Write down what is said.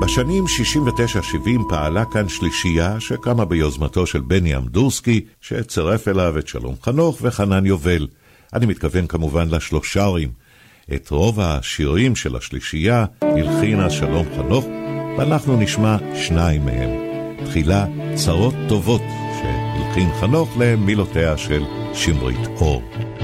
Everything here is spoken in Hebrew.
בשנים 69-70 פעלה כאן שלישייה שקמה ביוזמתו של בני אמדורסקי, שצרף אליו את שלום חנוך וחנן יובל. אני מתכוון כמובן לשלושרים. את רוב השירים של השלישייה הלחין אז שלום חנוך, ואנחנו נשמע שניים מהם. תחילה צרות טובות שהלחין חנוך למילותיה של שמרית אור.